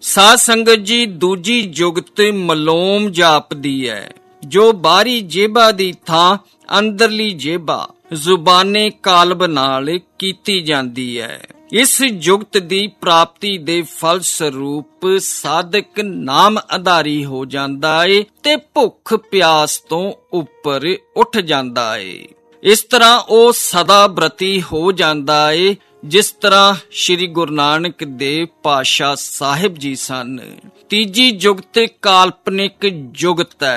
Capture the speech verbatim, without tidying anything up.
ਸਾਧ ਸੰਗਤ ਜੀ, ਦੂਜੀ ਜੁਗਤ ਮਲੋਮ ਜਾਪਦੀ ਹੈ, ਜੋ ਬਾਹਰੀ ਜੇਬਾਂ ਦੀ ਥਾਂ ਅੰਦਰਲੀ ਜੇਬਾਂ ਜ਼ੁਬਾਨੇ ਕਾਲਬ ਨਾਲ ਕੀਤੀ ਜਾਂਦੀ ਹੈ। ਇਸ ਜੁਗਤ ਦੀ ਪ੍ਰਾਪਤੀ ਦੇ ਫਲ ਸਰੂਪ ਸਾਧਕ ਨਾਮ ਆਧਾਰੀ ਹੋ ਜਾਂਦਾ ਏ ਤੇ ਭੁੱਖ ਪਿਆਸ ਤੋਂ ਉੱਪਰ ਉੱਠ ਜਾਂਦਾ ਏ। ਇਸ ਤਰ੍ਹਾਂ ਉਹ ਸਦਾ ਬ੍ਰਤੀ ਹੋ ਜਾਂਦਾ ਏ, ਜਿਸ ਤਰ੍ਹਾਂ ਸ਼੍ਰੀ ਗੁਰੂ ਨਾਨਕ ਦੇਵ ਪਾਤਸ਼ਾਹ ਸਾਹਿਬ ਜੀ ਸਨ। ਤੀਜੀ ਜੁਗਤ ਕਾਲਪਨਿਕ ਜੁਗਤ ਹੈ।